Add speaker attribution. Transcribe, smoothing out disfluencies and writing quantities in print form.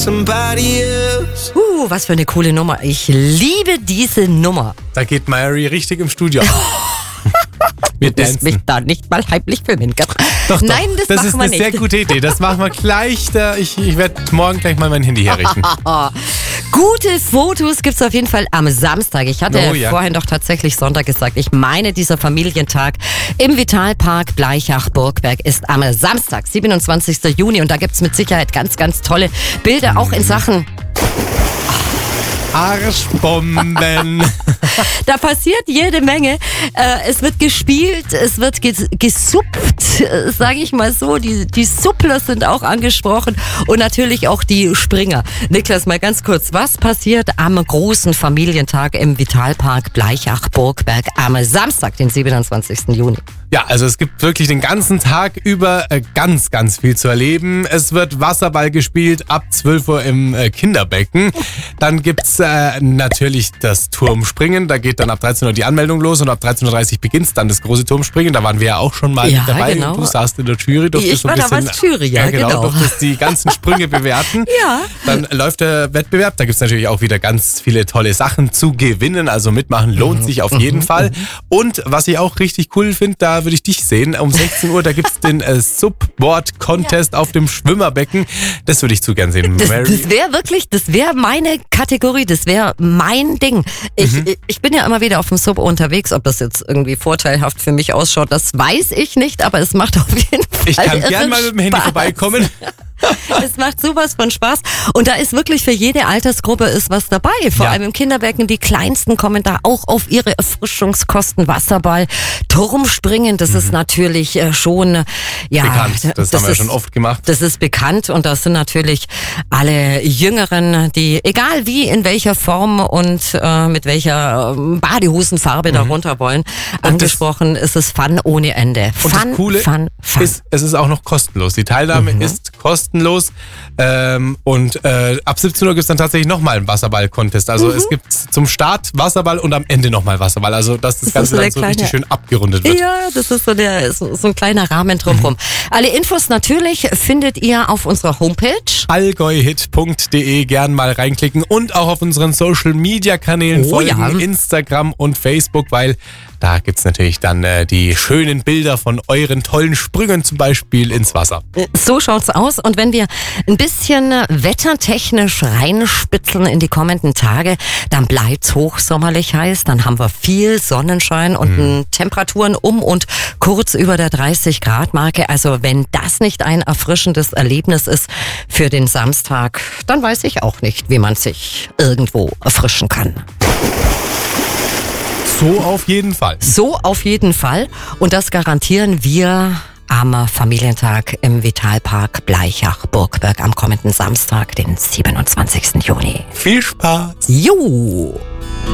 Speaker 1: Was für eine coole Nummer. Ich liebe diese Nummer.
Speaker 2: Da geht Mary richtig im Studio. Wir
Speaker 1: Du musst mich da nicht mal heimlich filmen.
Speaker 2: Doch,
Speaker 1: Nein, das
Speaker 2: ist
Speaker 1: machen wir
Speaker 2: eine
Speaker 1: nicht.
Speaker 2: sehr gute Idee. Das machen wir gleich. Ich werde morgen gleich mal mein Handy herrichten.
Speaker 1: Gute Fotos gibt's auf jeden Fall am Samstag. Ich hatte vorhin doch tatsächlich Sonntag gesagt. Ich meine, dieser Familientag im Vitalpark Bleichach-Burgberg ist am Samstag, 27. Juni. Und da gibt's mit Sicherheit ganz, ganz tolle Bilder, auch in Sachen
Speaker 2: Arschbomben.
Speaker 1: Da passiert jede Menge. Es wird gespielt, es wird gesuppt, sage ich mal so. Die Suppler sind auch angesprochen und natürlich auch die Springer. Niklas, mal ganz kurz, was passiert am großen Familientag im Vitalpark Bleichach-Burgberg am Samstag, den 27. Juni?
Speaker 2: Ja, also es gibt wirklich den ganzen Tag über ganz, ganz viel zu erleben. Es wird Wasserball gespielt ab 12 Uhr im Kinderbecken. Dann gibt's natürlich das Turmspringen. Da geht dann ab 13 Uhr die Anmeldung los und ab 13.30 Uhr beginnt dann das große Turmspringen. Da waren wir ja auch schon mal mit dabei.
Speaker 1: Genau.
Speaker 2: Du saßt in der Jury.
Speaker 1: Ich war damals Jury, genau.
Speaker 2: Durftest die ganzen Sprünge bewerten.
Speaker 1: Ja.
Speaker 2: Dann läuft der Wettbewerb. Da gibt's natürlich auch wieder ganz viele tolle Sachen zu gewinnen. Also mitmachen lohnt sich auf jeden Fall. Und was ich auch richtig cool finde, da würde ich dich sehen. Um 16 Uhr, da gibt's den Subboard-Contest auf dem Schwimmerbecken. Das würde ich zu gern sehen.
Speaker 1: Das wäre meine Kategorie, das wäre mein Ding. Ich bin ja immer wieder auf dem Sub unterwegs, ob das jetzt irgendwie vorteilhaft für mich ausschaut, das weiß ich nicht, aber es macht auf jeden Fall
Speaker 2: Ich kann gern mal mit dem Handy vorbeikommen.
Speaker 1: Es macht sowas von Spaß und da ist wirklich für jede Altersgruppe ist was dabei. Vor allem im Kinderbecken, die Kleinsten kommen da auch auf ihre Erfrischungskosten. Wasserball, Turmspringen, das ist natürlich schon
Speaker 2: bekannt. Das haben wir schon oft gemacht.
Speaker 1: Das ist bekannt und das sind natürlich alle Jüngeren, die egal wie, in welcher Form und mit welcher Badehosenfarbe darunter wollen, angesprochen ist es Fun ohne Ende.
Speaker 2: Und das Coole ist, es ist auch noch kostenlos. Die Teilnahme ist kostenlos. Und ab 17 Uhr gibt es dann tatsächlich nochmal einen Wasserball-Contest. Also es gibt zum Start Wasserball und am Ende nochmal Wasserball. Also dass das Ganze dann so richtig schön abgerundet wird.
Speaker 1: Ja, das ist so ein kleiner Rahmen drumherum. Alle Infos natürlich findet ihr auf unserer Homepage.
Speaker 2: allgäuhit.de, gern mal reinklicken und auch auf unseren Social-Media-Kanälen folgen, Instagram und Facebook, weil da gibt's natürlich dann die schönen Bilder von euren tollen Sprüngen zum Beispiel ins Wasser.
Speaker 1: So schaut's aus. Und wenn wir ein bisschen wettertechnisch reinspitzeln in die kommenden Tage, dann bleibt's hochsommerlich heiß. Dann haben wir viel Sonnenschein und Temperaturen um und kurz über der 30-Grad-Marke. Also wenn das nicht ein erfrischendes Erlebnis ist für den Samstag, dann weiß ich auch nicht, wie man sich irgendwo erfrischen kann.
Speaker 2: So auf jeden Fall.
Speaker 1: So auf jeden Fall. Und das garantieren wir am Familientag im Vitalpark Bleichach-Burgberg am kommenden Samstag, den 27. Juni.
Speaker 2: Viel Spaß.
Speaker 1: Jo!